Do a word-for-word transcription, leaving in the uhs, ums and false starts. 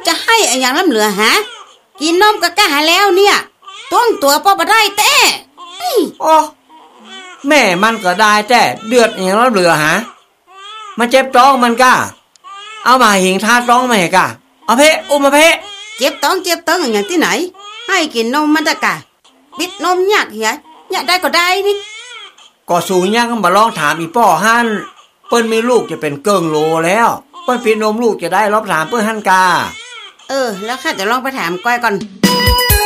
จะให้อย่างล้ำเหลือฮะกินนมกะกะหาแล้วเนี่ยต้วงตัวพ่อบ่ได้แต่โอ้แม่มันก็ได้แต่เดือดอย่างล้ำเหลือฮะมาเจ็บท้องมันก้าเอามาหิงทาท้องมาให้ก้าเอาเพอุ้มมาเพเจ็บท้องเจ็บท้องอย่างที่ไหนให้กินนมมันตะกะบิดนมยากเหี้ยอยากได้ก็ได้นี่ก็สูงยากก็มาลองถามอีป้อฮั่นเปิ้นมีลูกจะเป็นเกิงโลแล้วเปิ้นปิดนมลูกจะได้รอบถามเปิ้นหั่นกาเออแล้วข้าจะลองไปถามก้อยก่อน